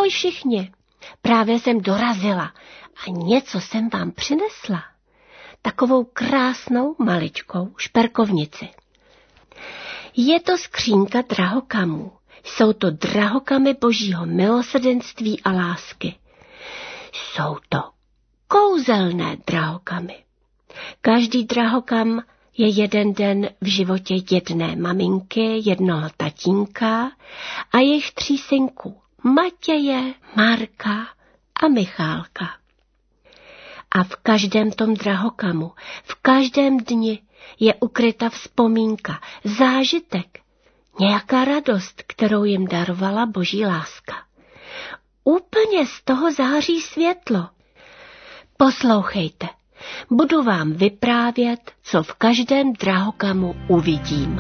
Ahoj všichni, právě jsem dorazila a něco jsem vám přinesla. Takovou krásnou maličkou šperkovnici. Je to skřínka drahokamů. Jsou to drahokamy Božího milosrdenství a lásky. Jsou to kouzelné drahokamy. Každý drahokam je jeden den v životě jedné maminky, jednoho tatínka a jejich 3 synků, Matěje, Marka a Michálka. A v každém tom drahokamu, v každém dni je ukryta vzpomínka, zážitek, nějaká radost, kterou jim darovala Boží láska. Úplně z toho září světlo. Poslouchejte, budu vám vyprávět, co v každém drahokamu uvidím.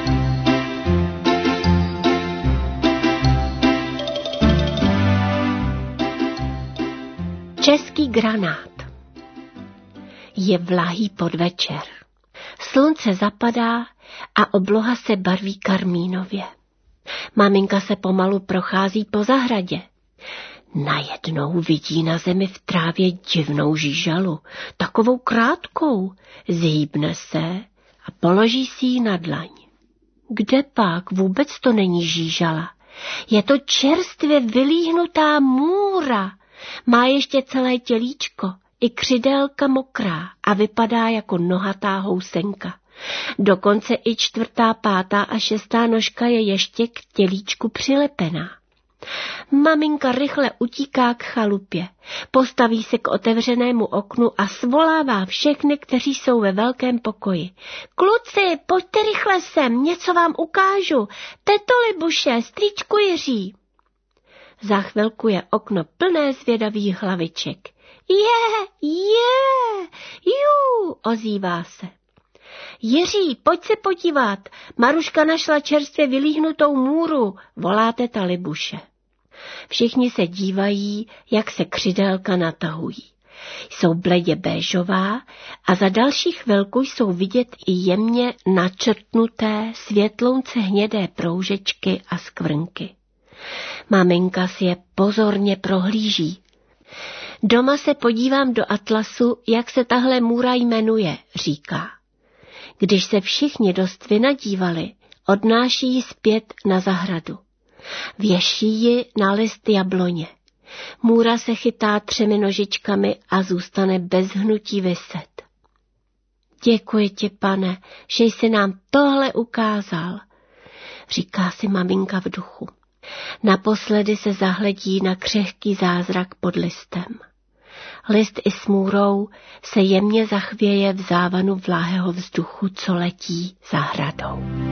Český granát. Je vlahý podvečer. Slunce zapadá a obloha se barví karmínově. Maminka se pomalu prochází po zahradě. Najednou vidí na zemi v trávě divnou žížalu, takovou krátkou. Zhýbne se a položí si ji na dlaň. Kde pak, vůbec to není žížala. Je to čerstvě vylíhnutá můra. Má ještě celé tělíčko, i křidélka mokrá a vypadá jako nohatá housenka. Dokonce i 4., 5. a 6. nožka je ještě k tělíčku přilepená. Maminka rychle utíká k chalupě, postaví se k otevřenému oknu a svolává všechny, kteří jsou ve velkém pokoji. Kluci, pojďte rychle sem, něco vám ukážu. Teto Libuše, strýčku Jiří. Za chvilku je okno plné zvědavých hlaviček. Jú, ozývá se. Jiří, pojď se podívat, Maruška našla čerstvě vylíhnutou můru, volá teta Libuše. Všichni se dívají, jak se křidélka natahují. Jsou bledě béžová a za další chvilku jsou vidět i jemně načrtnuté světlounce hnědé proužečky a skvrnky. Maminka si je pozorně prohlíží. Doma se podívám do atlasu, jak se tahle můra jmenuje, říká. Když se všichni dost vynadívali, odnáší ji zpět na zahradu. Věší ji na list jabloně. Můra se chytá 3 nožičkami a zůstane bez hnutí viset. Děkuji ti, Pane, že jsi nám tohle ukázal, říká si maminka v duchu. Naposledy se zahledí na křehký zázrak pod listem. List i s můrou se jemně zachvěje v závanu vláhého vzduchu, co letí zahradou.